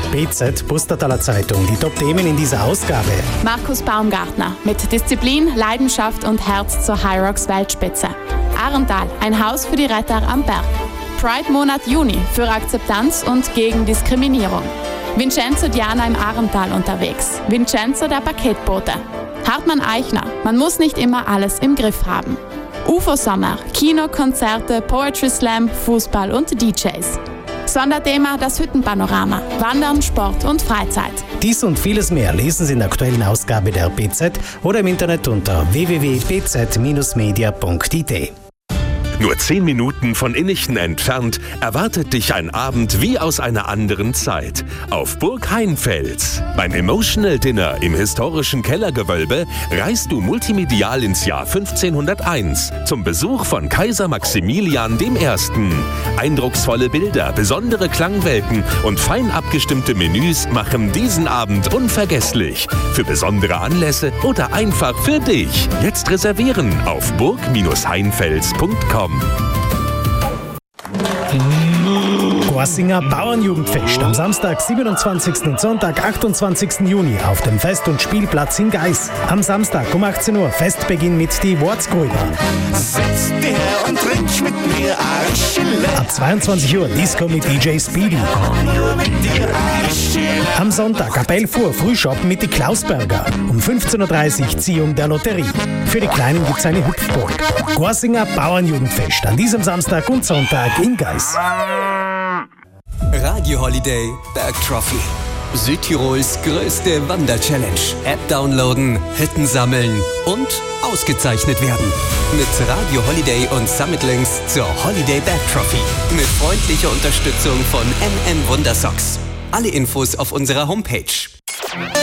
BZ Pustertaler Zeitung. Die Top-Themen in dieser Ausgabe. Markus Baumgartner mit Disziplin, Leidenschaft und Herz zur Hyrox Weltspitze. Arental, ein Haus für die Retter am Berg. Pride-Monat Juni für Akzeptanz und gegen Diskriminierung. Vincenzo Diana im Arental unterwegs. Vincenzo der Paketbote. Hartmann Eichner, man muss nicht immer alles im Griff haben. UFO-Sommer, Kino, Konzerte, Poetry Slam, Fußball und DJs. Sonderthema das Hüttenpanorama, Wandern, Sport und Freizeit. Dies und vieles mehr lesen Sie in der aktuellen Ausgabe der BZ oder im Internet unter www.bz-media.it. Nur 10 Minuten von Innichten entfernt erwartet dich ein Abend wie aus einer anderen Zeit. Auf Burg Heinfels. Beim Emotional Dinner im historischen Kellergewölbe reist du multimedial ins Jahr 1501 zum Besuch von Kaiser Maximilian I. Eindrucksvolle Bilder, besondere Klangwelten und fein abgestimmte Menüs machen diesen Abend unvergesslich. Für besondere Anlässe oder einfach für dich. Jetzt reservieren auf burg-heinfels.com. Goassinger Bauernjugendfest am Samstag, 27. und Sonntag, 28. Juni auf dem Fest- und Spielplatz in Geis. Am Samstag um 18 Uhr Festbeginn mit die Wortsgräuber. Setz dich her und trink mit mir Arschille. Ab 22 Uhr Disco mit DJ Speedy. Nur mit dir Arschille. Am Sonntag ab 11 Uhr Frühschoppen mit die Klausberger. Um 15.30 Uhr Ziehung der Lotterie. Für die Kleinen gibt's eine Hüpfburg. Goassinger Bauernjugendfest an diesem Samstag und Sonntag in Geis. Radio Holiday Berg Trophy. Südtirols größte Wander-Challenge. App downloaden, Hütten sammeln und ausgezeichnet werden. Mit Radio Holiday und Summit Links zur Holiday Berg Trophy. Mit freundlicher Unterstützung von MM Wundersocks. Alle Infos auf unserer Homepage.